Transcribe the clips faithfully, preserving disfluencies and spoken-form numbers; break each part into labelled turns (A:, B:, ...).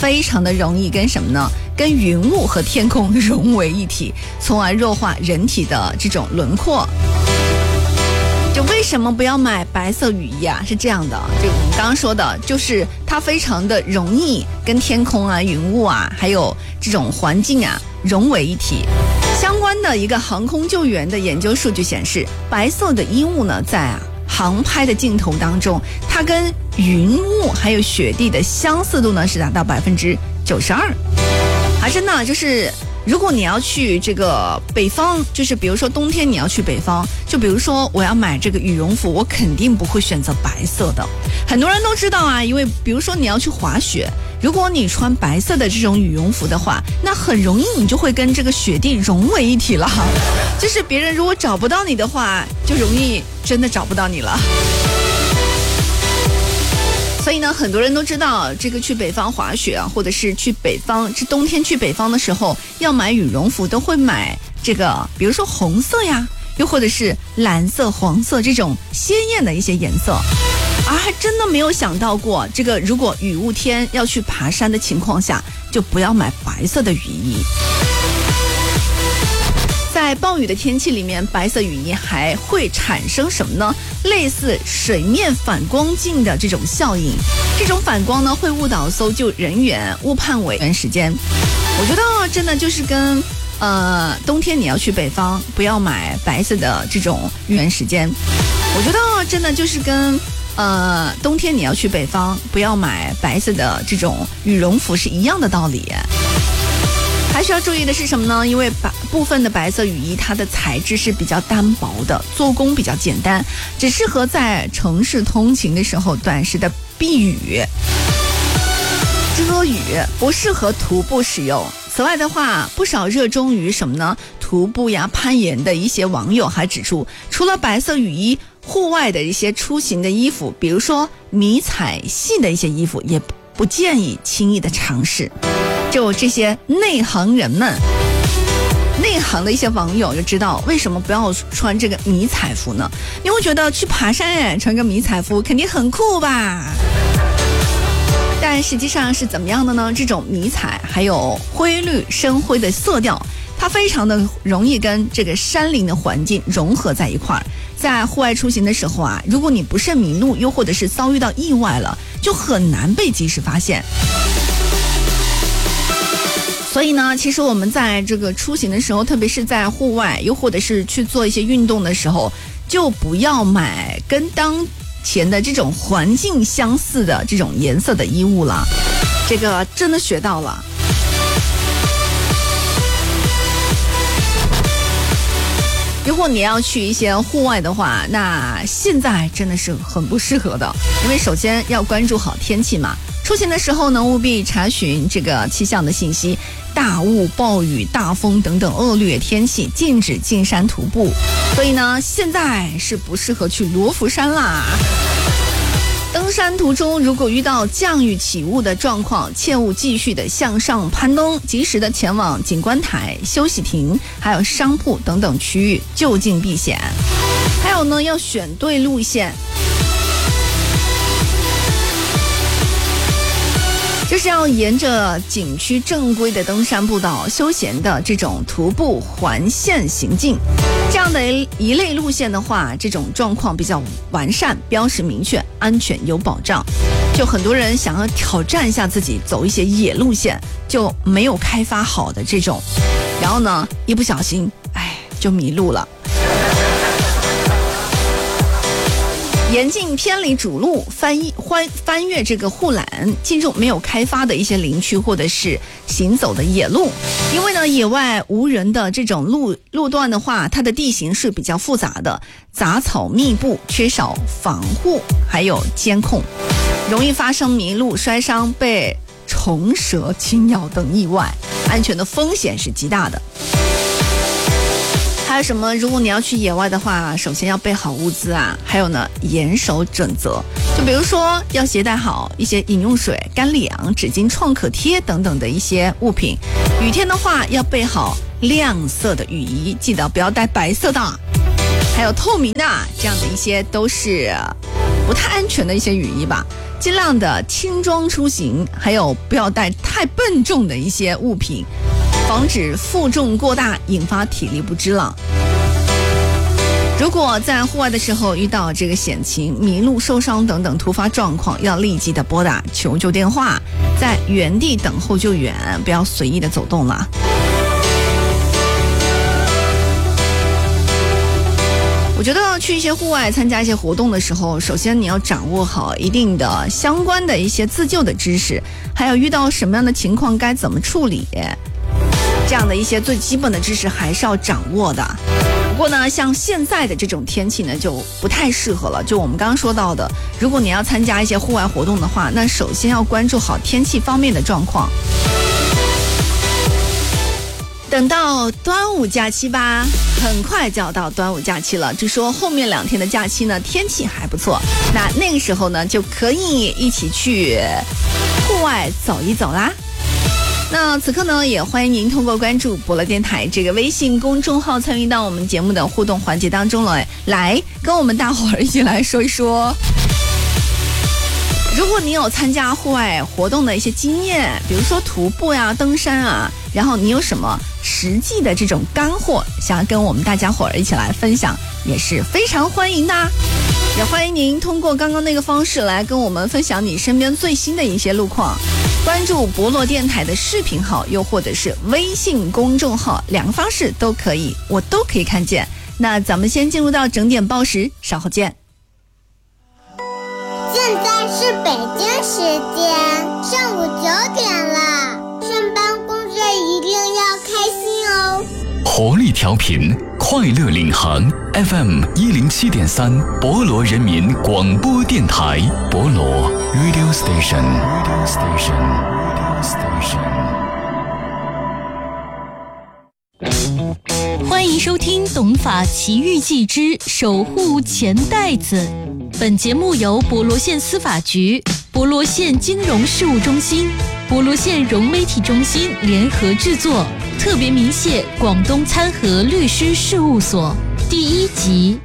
A: 非常的容易跟什么呢？跟云雾和天空融为一体，从而弱化人体的这种轮廓。就为什么不要买白色雨衣啊？是这样的，就我们刚刚说的，就是它非常的容易跟天空啊、云雾啊，还有这种环境啊融为一体。相关的一个航空救援的研究数据显示，白色的衣物呢，在啊航拍的镜头当中，它跟云雾还有雪地的相似度呢是达到百分之九十二。还真的就是。如果你要去这个北方，就是比如说冬天你要去北方，就比如说我要买这个羽绒服，我肯定不会选择白色的。很多人都知道啊，因为比如说你要去滑雪，如果你穿白色的这种羽绒服的话，那很容易你就会跟这个雪地融为一体了。就是别人如果找不到你的话，就容易真的找不到你了。所以呢，很多人都知道这个去北方滑雪啊，或者是去北方，这冬天去北方的时候要买羽绒服，都会买这个，比如说红色呀，又或者是蓝色、黄色这种鲜艳的一些颜色。而还真的没有想到过，这个如果雨雾天要去爬山的情况下，就不要买白色的雨衣。在暴雨的天气里面，白色雨衣还会产生什么呢？类似水面反光镜的这种效应，这种反光呢会误导搜救人员，误判委员时间。我觉得真的就是跟呃冬天你要去北方，不要买白色的这种预言时间。我觉得真的就是跟呃冬天你要去北方，不要买白色的这种羽绒服是一样的道理。还需要注意的是什么呢？因为白部分的白色雨衣它的材质是比较单薄的，做工比较简单，只适合在城市通勤的时候短时的避雨遮雨，不适合徒步使用。此外的话，不少热衷于什么呢？徒步呀、攀岩的一些网友还指出，除了白色雨衣，户外的一些出行的衣服，比如说迷彩系的一些衣服，也不建议轻易的尝试。就这些内行人们，内行的一些网友就知道为什么不要穿这个迷彩服呢？你会觉得去爬山哎，穿个迷彩服肯定很酷吧？但实际上是怎么样的呢？这种迷彩还有灰绿、深灰的色调，它非常的容易跟这个山林的环境融合在一块儿。在户外出行的时候啊，如果你不慎迷路，又或者是遭遇到意外了，就很难被及时发现。所以呢，其实我们在这个出行的时候，特别是在户外，又或者是去做一些运动的时候，就不要买跟当前的这种环境相似的这种颜色的衣物了。这个真的学到了。如果你要去一些户外的话，那现在真的是很不适合的，因为首先要关注好天气嘛。出行的时候呢，务必查询这个气象的信息，大雾、暴雨、大风等等恶劣天气，禁止进山徒步。所以呢，现在是不适合去罗浮山啦。登山途中如果遇到降雨起雾的状况，切勿继续的向上攀登，及时的前往景观台、休息亭还有商铺等等区域就近避险。还有呢，要选对路线，就是要沿着景区正规的登山步道休闲的这种徒步环线行进。这样的一类路线的话，这种状况比较完善，标识明确，安全有保障。就很多人想要挑战一下自己，走一些野路线，就没有开发好的这种，然后呢，一不小心，哎，就迷路了。严禁偏离主路，翻翻翻越这个护栏，进入没有开发的一些林区或者是行走的野路。因为呢，野外无人的这种路路段的话，它的地形是比较复杂的，杂草密布，缺少防护，还有监控，容易发生迷路、摔伤、被虫蛇侵咬等意外，安全的风险是极大的。还有什么？如果你要去野外的话，首先要备好物资啊，还有呢，严守准则。就比如说，要携带好一些饮用水、干粮、纸巾、创可贴等等的一些物品。雨天的话，要备好亮色的雨衣，记得不要带白色的，还有透明的，这样的一些都是不太安全的一些雨衣吧。 尽量的轻装出行，还有不要带太笨重的一些物品，防止负重过大引发体力不支了。如果在户外的时候遇到这个险情、迷路、受伤等等突发状况，要立即的拨打求救电话，在原地等候救援，不要随意的走动了。我觉得去一些户外参加一些活动的时候，首先你要掌握好一定的相关的一些自救的知识，还有遇到什么样的情况该怎么处理，这样的一些最基本的知识还是要掌握的。不过呢，像现在的这种天气呢，就不太适合了。就我们刚刚说到的，如果你要参加一些户外活动的话，那首先要关注好天气方面的状况。等到端午假期吧，很快就要到端午假期了。据说后面两天的假期呢，天气还不错，那那个时候呢，就可以一起去户外走一走啦。那此刻呢，也欢迎您通过关注博乐电台这个微信公众号参与到我们节目的互动环节当中了，来跟我们大伙儿一起来说一说，如果你有参加户外活动的一些经验，比如说徒步呀、登山啊，然后你有什么实际的这种干货想要跟我们大家伙儿一起来分享，也是非常欢迎的。也欢迎您通过刚刚那个方式来跟我们分享你身边最新的一些路况。关注博乐电台的视频号，又或者是微信公众号，两个方式都可以，我都可以看见。那咱们先进入到整点报时，稍后见。
B: 现在是北京时间上午九点了，上班工作一定要开心哦。
C: 活力调频，快乐领航 F M 一零七点三，博罗人民广播电台，博罗 Radio Station Radio Station Radio Station。
D: 欢迎收听《懂法奇遇记之守护钱袋子》。本节目由博罗县司法局、博罗县金融事务中心、博罗县融媒体中心联合制作，特别鸣谢广东参和律师事务所。第一集。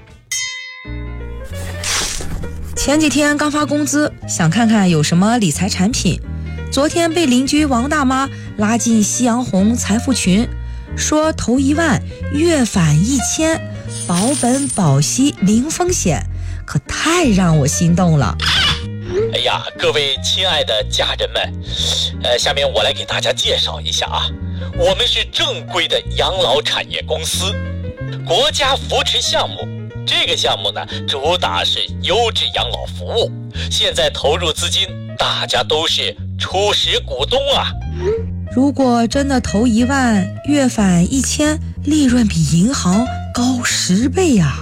E: 前几天刚发工资，想看看有什么理财产品。昨天被邻居王大妈拉进夕阳红财富群，说投一万月返一千，保本保息零风险，可太让我心动了。
F: 哎呀，各位亲爱的家人们，呃，下面我来给大家介绍一下啊，我们是正规的养老产业公司，国家扶持项目。这个项目呢，主打是优质养老服务。现在投入资金，大家都是初始股东啊。
E: 如果真的投一万月返一千，利润比银行高十倍呀、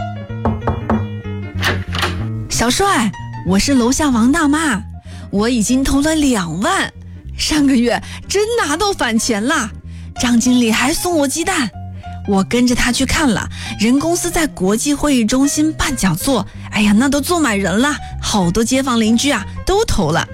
A: 啊！小帅，我是楼下王大妈，我已经投了两万，上个月真拿到返钱了，张经理还送我鸡蛋。我跟着他去看了，人公司在国际会议中心办讲座，哎呀，那都坐满人了，好多街坊邻居啊都投了。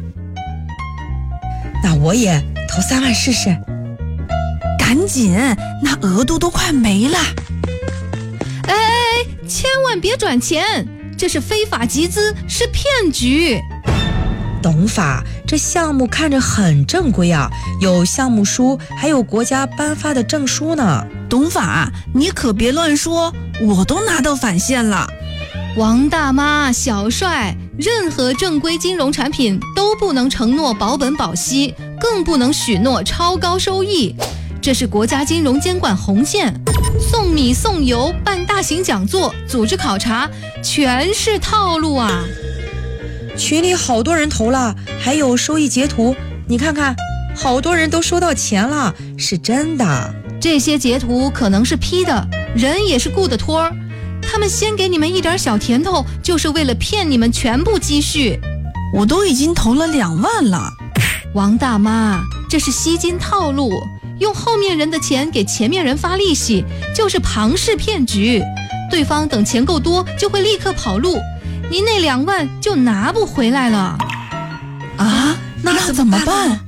E: 那我也投三万试试。
A: 赶紧，那额度都快没了。
D: 哎，千万别转钱，这是非法集资，是骗局。
E: 懂法，这项目看着很正规啊，有项目书，还有国家颁发的证书呢。
A: 懂法，你可别乱说，我都拿到返现了。
D: 王大妈、小帅，任何正规金融产品都不能承诺保本保息，更不能许诺超高收益，这是国家金融监管红线。送米送油、办大型讲座、组织考察，全是套路啊！
E: 群里好多人投了，还有收益截图，你看看，好多人都收到钱了，是真的。
D: 这些截图可能是 P 的，人也是雇的托儿，他们先给你们一点小甜头，就是为了骗你们全部积蓄。
A: 我都已经投了两万了。
D: 王大妈，这是吸金套路，用后面人的钱给前面人发利息，就是庞氏骗局。对方等钱够多，就会立刻跑路，您那两万就拿不回来了。
A: 啊，那怎么办？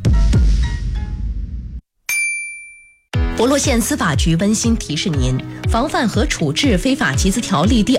G: 博洛县司法局温馨提示您：防范和处置非法集资条例第